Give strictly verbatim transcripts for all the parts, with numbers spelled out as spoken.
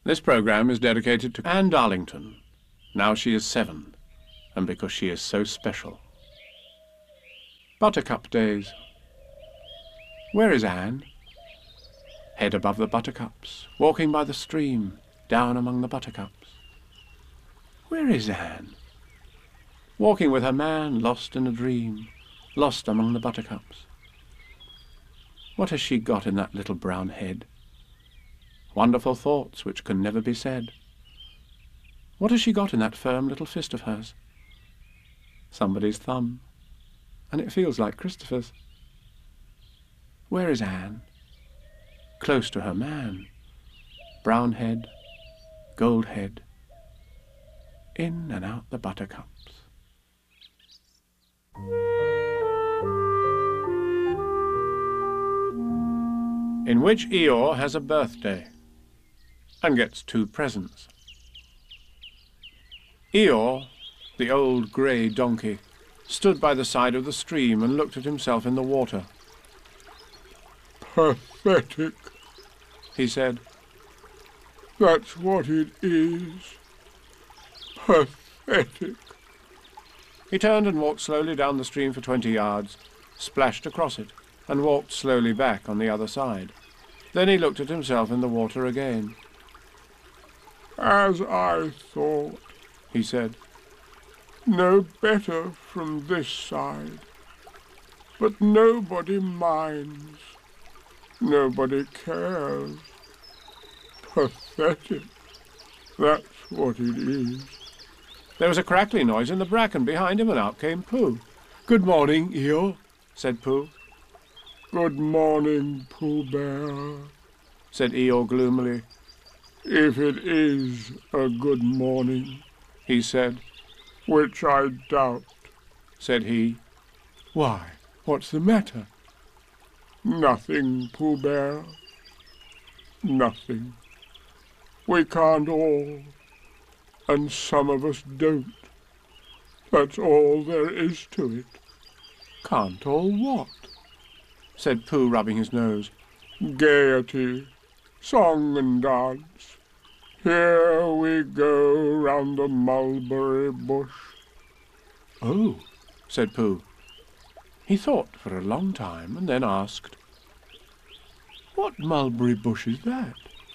This programme is dedicated to Anne Darlington. Now she is seven, and because she is so special. Buttercup Days. Where is Anne? Head above the buttercups, walking by the stream, down among the buttercups. Where is Anne? Walking with her man, lost in a dream, lost among the buttercups. What has she got in that little brown head? Wonderful thoughts which can never be said. What has she got in that firm little fist of hers? Somebody's thumb, and it feels like Christopher's. Where is Anne? Close to her man. Brown head, gold head. In and out the buttercups. In which Eeyore has a birthday and gets two presents. Eeyore, the old grey donkey, stood by the side of the stream and looked at himself in the water. Pathetic, he said. That's what it is. Pathetic. He turned and walked slowly down the stream for twenty yards, splashed across it, and walked slowly back on the other side. Then he looked at himself in the water again. As I thought, he said. No better from this side. But nobody minds. Nobody cares. Pathetic. That's what it is. There was a crackly noise in the bracken behind him, and out came Pooh. Good morning, Eeyore, said Pooh. Good morning, Pooh Bear, said Eeyore gloomily. If it is a good morning, he said. Which I doubt, said he. Why, what's the matter? Nothing, Pooh Bear. Nothing. We can't all, and some of us don't. That's all there is to it. Can't all what? Said Pooh, rubbing his nose. Gaiety, song and dance. Here we go round the mulberry bush. Oh, said Pooh. He thought for a long time and then asked, What mulberry bush is that?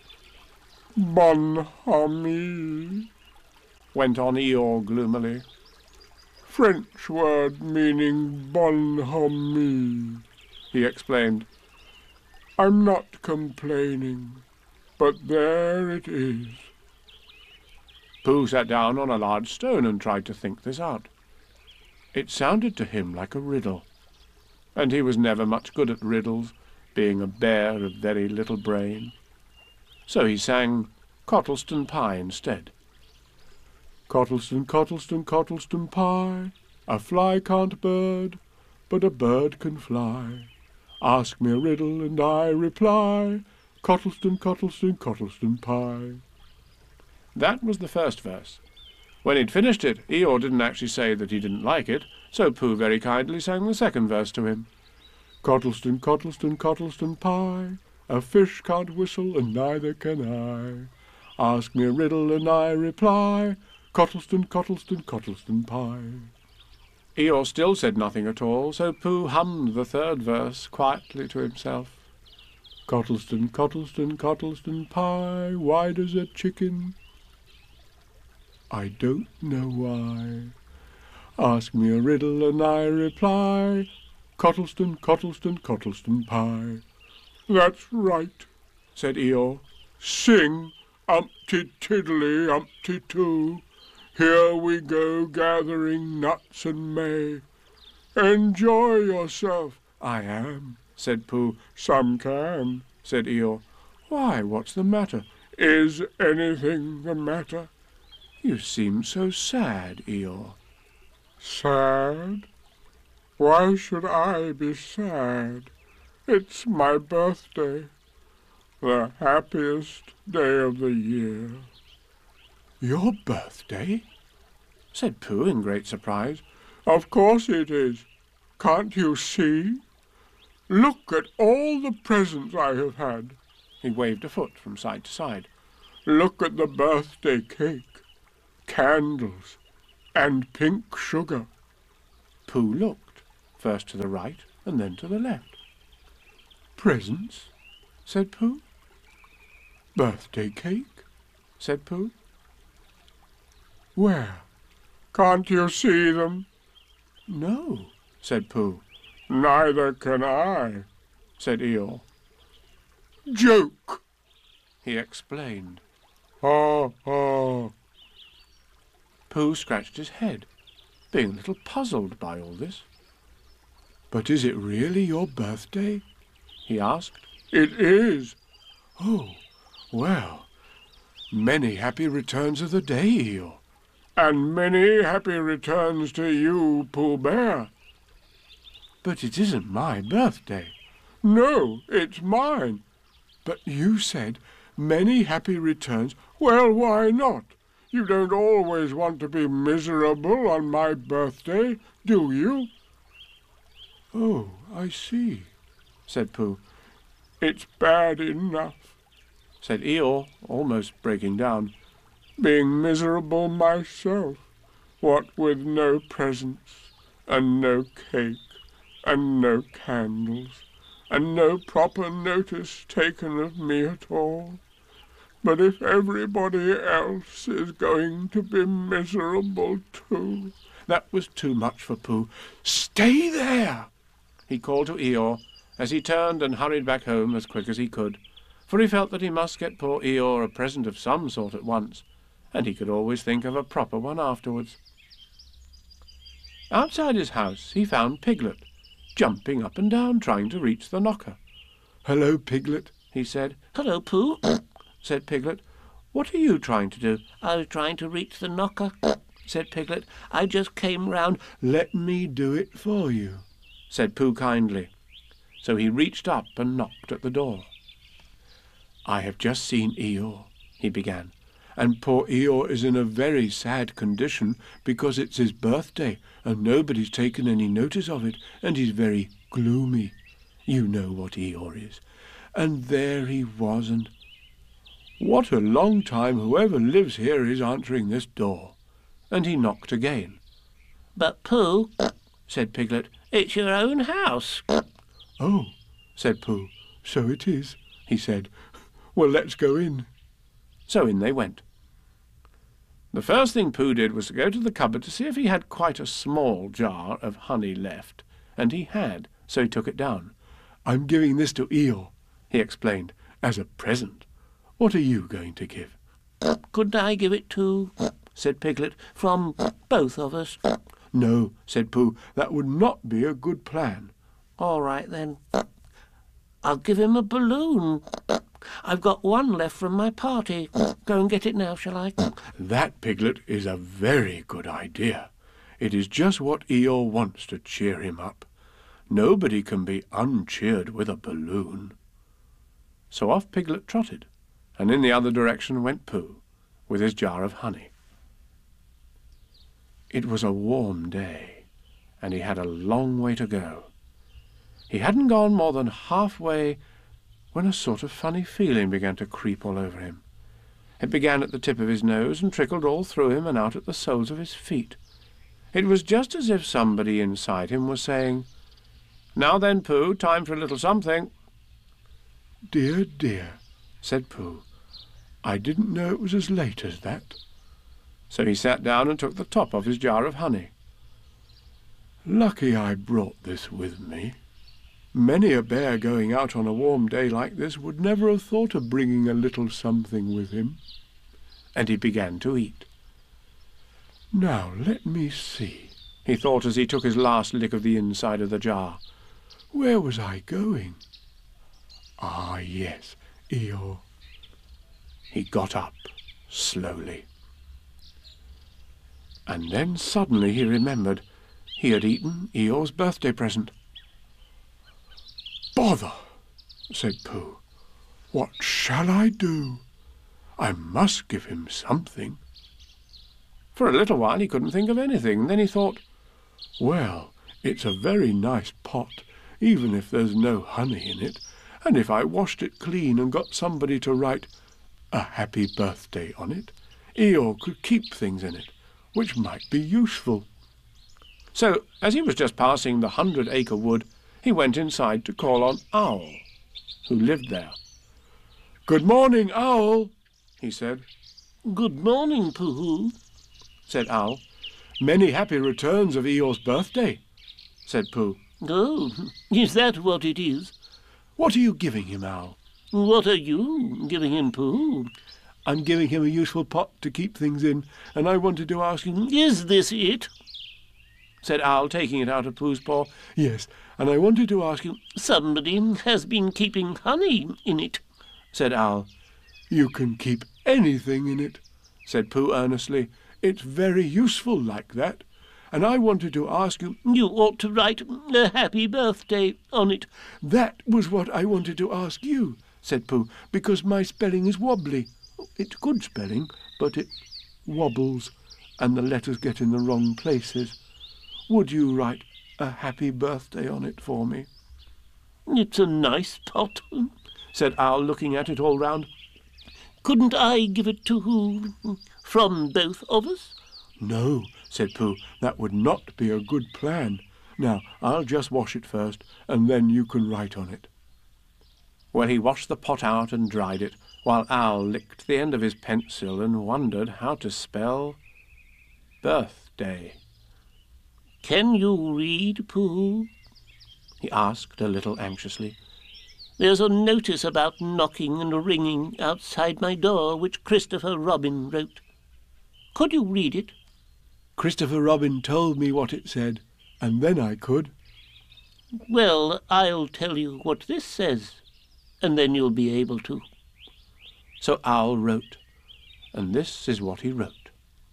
Bonhomie, went on Eeyore gloomily. French word meaning bonhomie, he explained. I'm not complaining, but there it is. Pooh sat down on a large stone and tried to think this out. It sounded to him like a riddle, and he was never much good at riddles, being a bear of very little brain. So he sang Cottleston Pie instead. Cottleston, Cottleston, Cottleston Pie, a fly can't bird, but a bird can fly. Ask me a riddle and I reply, Cottleston, Cottleston, Cottleston Pie. That was the first verse. When he'd finished it, Eeyore didn't actually say that he didn't like it, so Pooh very kindly sang the second verse to him. Cottleston, Cottleston, Cottleston Pie, a fish can't whistle and neither can I. Ask me a riddle and I reply, Cottleston, Cottleston, Cottleston Pie. Eeyore still said nothing at all, so Pooh hummed the third verse quietly to himself. Cottleston, Cottleston, Cottleston Pie, why does a chicken? I don't know why. Ask me a riddle and I reply, Cottleston, Cottleston, Cottleston Pie. That's right, said Eeyore. Sing, umpty tiddly, umpty too. Here we go gathering nuts and may. Enjoy yourself. I am, said Pooh. Some can, said Eeyore. Why, what's the matter? Is anything the matter? You seem so sad, Eeyore. Sad? Why should I be sad? It's my birthday, the happiest day of the year. Your birthday? Said Pooh in great surprise. Of course it is. Can't you see? Look at all the presents I have had. He waved a foot from side to side. Look at the birthday cake, candles, and pink sugar. Pooh looked, first to the right and then to the left. Presents, said Pooh. Birthday cake, said Pooh. Where? Can't you see them? No, said Pooh. Neither can I, said Eeyore. Joke, he explained. Ha ha. Pooh scratched his head, being a little puzzled by all this. But is it really your birthday? He asked. It is. Oh, well, many happy returns of the day, Eeyore. And many happy returns to you, Pooh Bear. But it isn't my birthday. No, it's mine. But you said many happy returns. Well, why not? You don't always want to be miserable on my birthday, do you? Oh, I see, said Pooh. It's bad enough, said Eeyore, almost breaking down. Being miserable myself, what with no presents, and no cake, and no candles, and no proper notice taken of me at all. But if everybody else is going to be miserable too... That was too much for Pooh. Stay there, he called to Eeyore, as he turned and hurried back home as quick as he could, for he felt that he must get poor Eeyore a present of some sort at once, and he could always think of a proper one afterwards. Outside his house he found Piglet, jumping up and down, trying to reach the knocker. "Hello, Piglet," he said. "Hello, Pooh," said Piglet. "What are you trying to do?" "I was trying to reach the knocker," said Piglet. "I just came round." "Let me do it for you," said Pooh kindly. So he reached up and knocked at the door. "I have just seen Eeyore," he began, "and poor Eeyore is in a very sad condition because it's his birthday and nobody's taken any notice of it, and he's very gloomy. You know what Eeyore is. And there he was, and what a long time whoever lives here is answering this door." And he knocked again. "But, Pooh," said Piglet, "it's your own house." "Oh," said Pooh, "so it is," he said. "Well, let's go in." So in they went. The first thing Pooh did was to go to the cupboard to see if he had quite a small jar of honey left, and he had, so he took it down. "I'm giving this to Eeyore," he explained, "as a present. What are you going to give?" "Couldn't I give it to," said Piglet, "from both of us?" "No," said Pooh, "that would not be a good plan." "All right, then. I'll give him a balloon. I've got one left from my party. Go and get it now, shall I?" "That, Piglet, is a very good idea. It is just what Eeyore wants to cheer him up. Nobody can be uncheered with a balloon." So off Piglet trotted, and in the other direction went Pooh, with his jar of honey. It was a warm day, and he had a long way to go. He hadn't gone more than halfway when a sort of funny feeling began to creep all over him. It began at the tip of his nose and trickled all through him and out at the soles of his feet. It was just as if somebody inside him was saying, "Now then, Pooh, time for a little something." "Dear, dear," said Pooh, "I didn't know it was as late as that." So he sat down and took the top off his jar of honey. "Lucky I brought this with me. Many a bear going out on a warm day like this would never have thought of bringing a little something with him." And he began to eat. "Now let me see," he thought as he took his last lick of the inside of the jar. "Where was I going? Ah, yes, Eeyore." He got up slowly. And then suddenly he remembered he had eaten Eeyore's birthday present. "Bother," said Pooh. "What shall I do? I must give him something." For a little while he couldn't think of anything. Then he thought, "Well, it's a very nice pot, even if there's no honey in it, and if I washed it clean and got somebody to write a happy birthday on it, Eeyore could keep things in it, which might be useful. So, as he was just passing the hundred-acre wood, he went inside to call on Owl, who lived there. "Good morning, Owl," he said. Good morning, Pooh, said Owl. "Many happy returns of Eeyore's birthday," said Pooh. Oh, is that what it is? "What are you giving him, Owl?" What are you giving him, Pooh? "I'm giving him a useful pot to keep things in, and I wanted to ask him—" Is this it? said Owl, taking it out of Pooh's paw. "Yes, and I wanted to ask him—" Somebody has been keeping honey in it, said Owl. "You can keep anything in it," said Pooh earnestly. "It's very useful like that. And I wanted to ask you—" You ought to write a happy birthday on it. "That was what I wanted to ask you," said Pooh, "because my spelling is wobbly. It's good spelling, but it wobbles, and the letters get in the wrong places. Would you write a happy birthday on it for me?" It's a nice pot, said Owl, looking at it all round. Couldn't I give it to who? From both of us? "No," said Pooh, "that would not be a good plan. Now, I'll just wash it first, and then you can write on it." Well, he washed the pot out and dried it, while Owl licked the end of his pencil and wondered how to spell birthday. Can you read, Pooh? he asked a little anxiously. There's a notice about knocking and ringing outside my door which Christopher Robin wrote. Could you read it? "Christopher Robin told me what it said, and then I could." Well, I'll tell you what this says, and then you'll be able to. So Owl wrote, and this is what he wrote.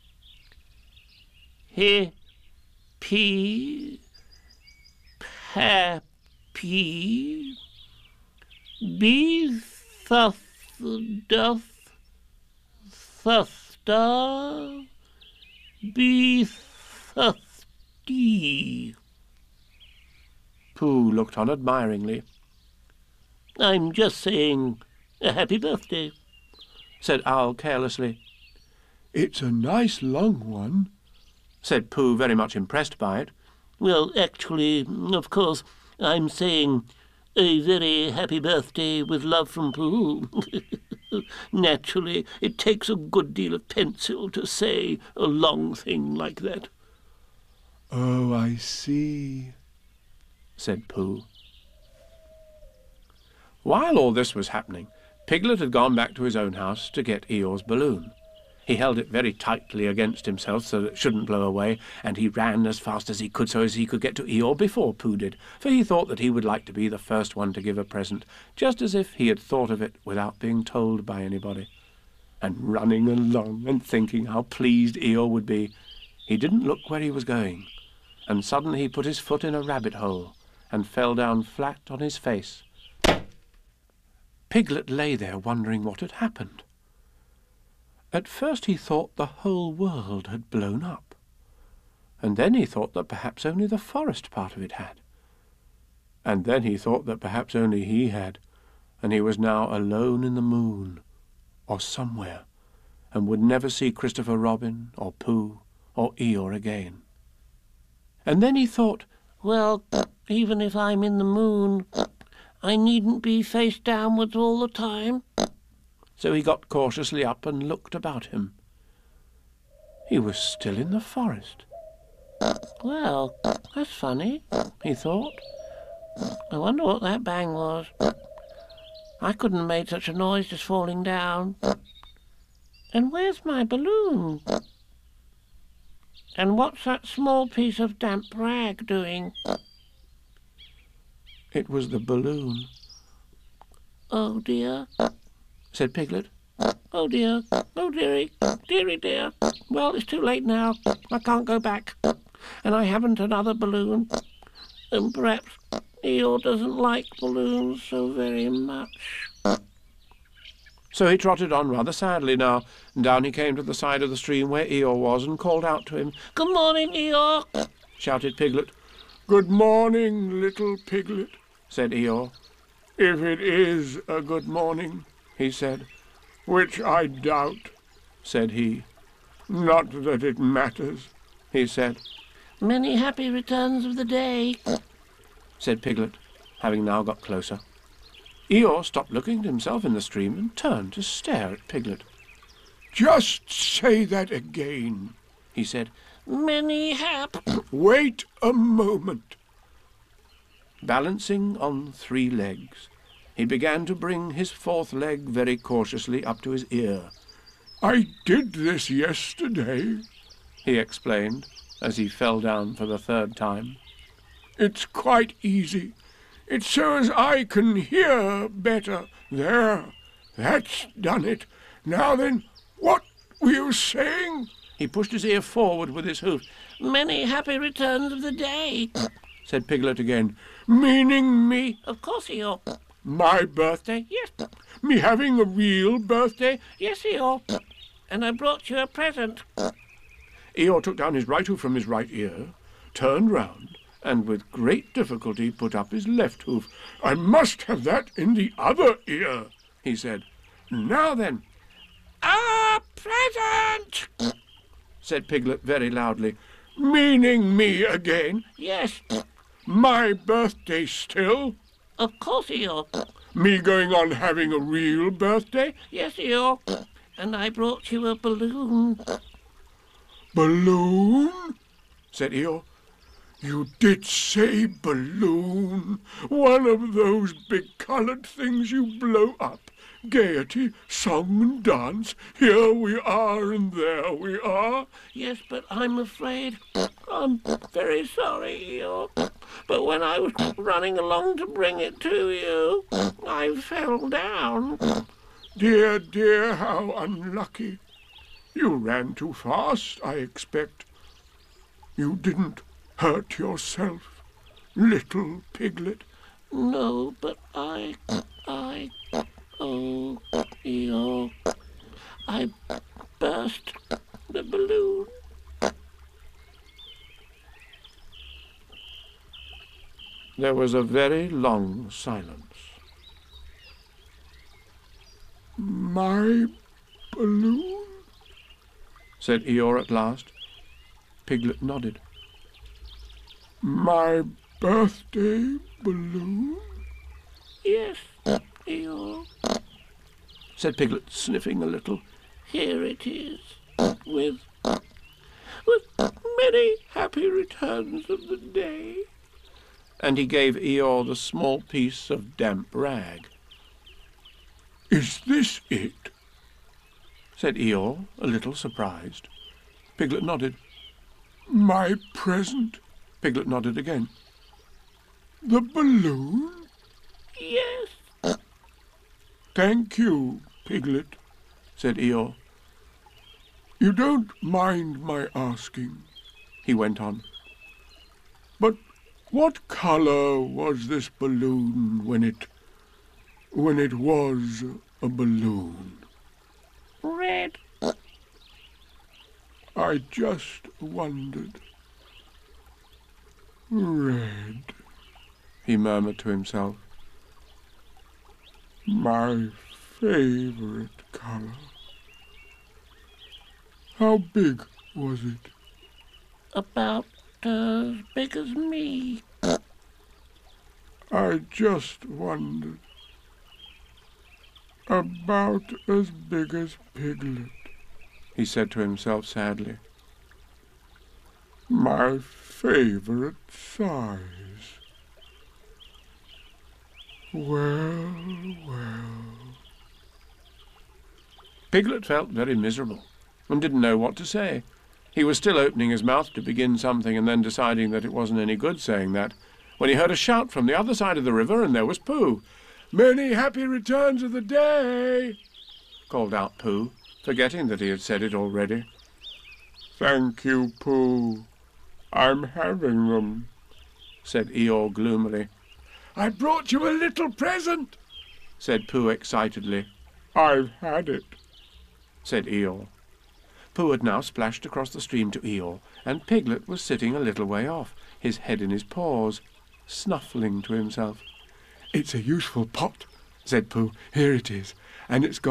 He, P, Happy, Be, Thuth, Doth, Thuthda, Be, Thuthdy. Pooh looked on admiringly. I'm just saying a happy birthday, said Owl carelessly. "It's a nice long one," said Pooh, very much impressed by it. Well, actually, of course, I'm saying a very happy birthday with love from Pooh. Naturally, it takes a good deal of pencil to say a long thing like that. "Oh, I see," said Pooh. While all this was happening, Piglet had gone back to his own house to get Eeyore's balloon. He held it very tightly against himself so that it shouldn't blow away, and he ran as fast as he could so as he could get to Eeyore before Pooh did, for he thought that he would like to be the first one to give a present, just as if he had thought of it without being told by anybody. And running along and thinking how pleased Eeyore would be, he didn't look where he was going, and suddenly he put his foot in a rabbit hole and fell down flat on his face. Piglet lay there wondering what had happened. At first he thought the whole world had blown up, and then he thought that perhaps only the forest part of it had. And then he thought that perhaps only he had, and he was now alone in the moon, or somewhere, and would never see Christopher Robin, or Pooh, or Eeyore again. And then he thought, Well, even if I'm in the moon, I needn't be face downwards all the time. So he got cautiously up and looked about him. He was still in the forest. Well, that's funny, he thought. I wonder what that bang was. I couldn't have made such a noise just falling down. And where's my balloon? And what's that small piece of damp rag doing? It was the balloon, Oh dear, said Piglet. oh dear, oh dearie, dearie dear. Well, it's too late now. I can't go back. And I haven't another balloon. And perhaps Eeyore doesn't like balloons so very much. So he trotted on rather sadly now, and down he came to the side of the stream where Eeyore was and called out to him. Good morning, Eeyore, Shouted Piglet. "Good morning, little Piglet. Said Eeyore. If it is a good morning," he said, which I doubt, said he. Not that it matters, he said. Many happy returns of the day, said Piglet, having now got closer. Eeyore stopped looking at himself in the stream and turned to stare at Piglet. Just say that again, he said. Many hap... Wait a moment. Balancing on three legs, he began to bring his fourth leg very cautiously up to his ear. I did this yesterday, he explained, as he fell down for the third time. It's quite easy. It's so as I can hear better. There, that's done it. Now then, what were you saying? He pushed his ear forward with his hoof. Many happy returns of the day, said Piglet again. Meaning me? Of course, Eeyore. My birthday? Yes. Me having a real birthday? Yes, Eeyore. And I brought you a present. Eeyore took down his right hoof from his right ear, turned round, and with great difficulty put up his left hoof. I must have that in the other ear, he said. Now then. A present, said Piglet very loudly. Meaning me again? Yes. My birthday still? Of course, Eeyore. Me going on having a real birthday? Yes, Eeyore. And I brought you a balloon. Balloon? said Eeyore. You did say balloon. One of those big coloured things you blow up. Gaiety, song and dance. Here we are and there we are. Yes, but I'm afraid... I'm very sorry, Eeyore. But when I was running along to bring it to you, I fell down. Dear, dear, how unlucky. You ran too fast, I expect. You didn't hurt yourself, little Piglet? No, but I... I... Oh, Eeyore, I burst the balloon. There was a very long silence. My balloon? said Eeyore at last. Piglet nodded. My birthday balloon? Yes, Eeyore, said Piglet, sniffing a little. Here it is, with, with many happy returns of the day. And he gave Eeyore the small piece of damp rag. Is this it? said Eeyore, a little surprised. Piglet nodded. My present? Piglet nodded again. The balloon? Yes. Thank you, Piglet, said Eeyore. You don't mind my asking, he went on. But what colour was this balloon when it... when it was a balloon? Red. I just wondered. Red, he murmured to himself. My favourite colour. How big was it? About as big as me. I just wondered. About as big as Piglet, he said to himself sadly. My favourite size. Well, well. Piglet felt very miserable and didn't know what to say. He was still opening his mouth to begin something and then deciding that it wasn't any good saying that, when he heard a shout from the other side of the river, and there was Pooh. Many happy returns of the day, called out Pooh, forgetting that he had said it already. Thank you, Pooh. I'm having them, said Eeyore gloomily. I brought you a little present, said Pooh excitedly. I've had it, said Eeyore. Pooh had now splashed across the stream to Eeyore, and Piglet was sitting a little way off, his head in his paws, snuffling to himself. It's a useful pot, said Pooh. Here it is, and it's got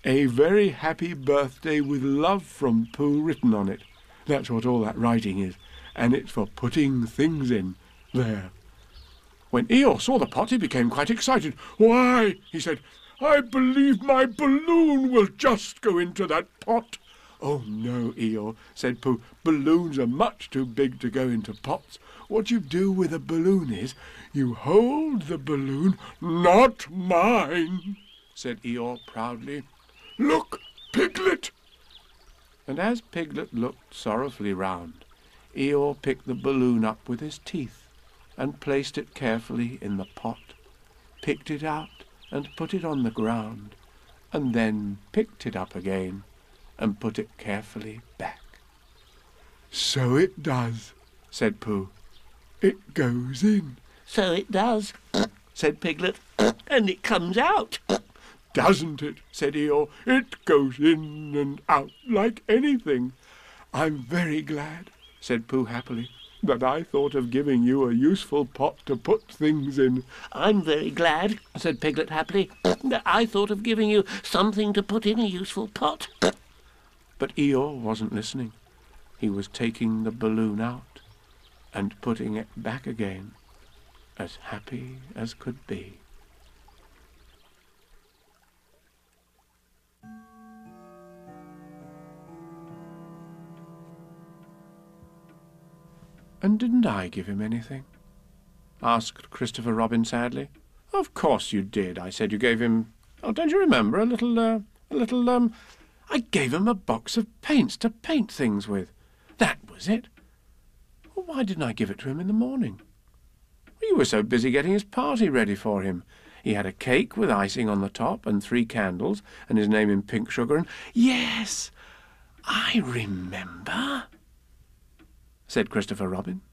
A very happy birthday with love from Pooh written on it. That's what all that writing is, and it's for putting things in. There. When Eeyore saw the pot, he became quite excited. "Why," he said, "I believe my balloon will just go into that pot." Oh, no, Eeyore, said Pooh. Balloons are much too big to go into pots. What you do with a balloon is, you hold the balloon. "Not mine," said Eeyore proudly. "Look, Piglet!" And as Piglet looked sorrowfully round, Eeyore picked the balloon up with his teeth and placed it carefully in the pot, picked it out and put it on the ground, and then picked it up again and put it carefully back. "So it does," said Pooh. "It goes in." "So it does," said Piglet, "and it comes out." "Doesn't it?" said Eeyore. "It goes in and out like anything." "I'm very glad," said Pooh happily, "that I thought of giving you a useful pot to put things in." "I'm very glad," said Piglet happily, "that I thought of giving you something to put in a useful pot." But Eeyore wasn't listening. He was taking the balloon out and putting it back again, as happy as could be. "And didn't I give him anything?" asked Christopher Robin sadly. "Of course you did. I said you gave him... Oh, don't you remember? A little, uh, a little, um... I gave him a box of paints to paint things with. That was it. Well, why didn't I give it to him in the morning? You were so busy getting his party ready for him. He had a cake with icing on the top and three candles and his name in pink sugar and... Yes, I remember," said Christopher Robin.